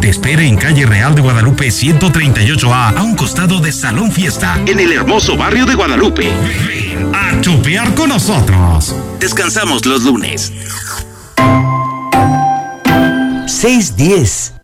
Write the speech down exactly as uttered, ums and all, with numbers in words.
te espera en calle Real de Guadalupe ciento treinta y ocho A, a un costado de Salón Fiesta, en el hermoso barrio de Guadalupe. Ven a chupear con nosotros. Descansamos los lunes. seis diez.